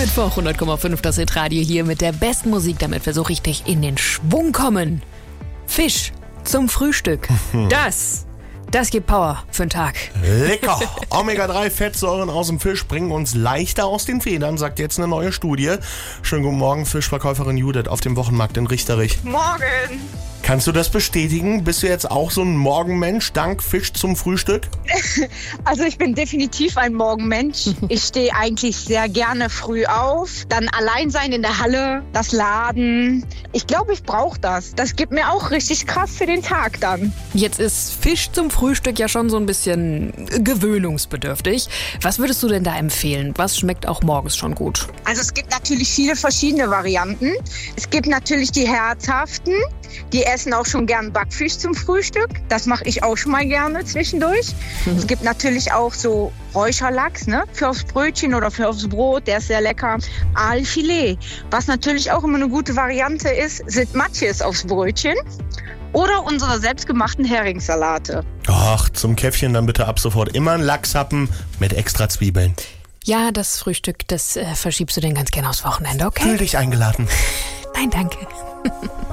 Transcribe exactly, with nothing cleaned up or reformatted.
Mittwoch, hundert Komma fünf, das Hitradio hier mit der besten Musik. Damit wir so richtig in den Schwung kommen. Fisch zum Frühstück. Das, das gibt Power für den Tag. Lecker! Omega drei Fettsäuren aus dem Fisch bringen uns leichter aus den Federn, sagt jetzt eine neue Studie. Schönen guten Morgen, Fischverkäuferin Judith auf dem Wochenmarkt in Richterich. Morgen! Kannst du das bestätigen? Bist du jetzt auch so ein Morgenmensch, dank Fisch zum Frühstück? Also ich bin definitiv ein Morgenmensch. Ich stehe eigentlich sehr gerne früh auf. Dann allein sein in der Halle, das Laden. Ich glaube, ich brauche das. Das gibt mir auch richtig Kraft für den Tag dann. Jetzt ist Fisch zum Frühstück ja schon so ein bisschen gewöhnungsbedürftig. Was würdest du denn da empfehlen? Was schmeckt auch morgens schon gut? Also es gibt natürlich viele verschiedene Varianten. Es gibt natürlich die herzhaften. Die essen auch schon gern Backfisch zum Frühstück. Das mache ich auch schon mal gerne zwischendurch. Mhm. Es gibt natürlich auch so Räucherlachs, ne? Für aufs Brötchen oder für aufs Brot. Der ist sehr lecker. Aalfilet. Was natürlich auch immer eine gute Variante ist, sind Matjes aufs Brötchen. Oder unsere selbstgemachten Heringssalate. Ach, zum Käffchen dann bitte ab sofort immer ein Lachshappen mit extra Zwiebeln. Ja, das Frühstück, das äh, verschiebst du denn ganz gerne aufs Wochenende, okay? Fühl dich eingeladen. Nein, danke.